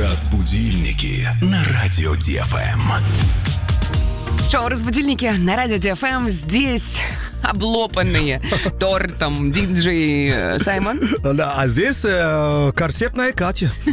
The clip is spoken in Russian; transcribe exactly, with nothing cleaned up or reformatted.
Разбудильники на радио ДФМ. Шоу «Разбудильники» на радио ДФМ. Здесь облопанные тортом диджей Саймон. Да, а здесь э, корсетная Катя.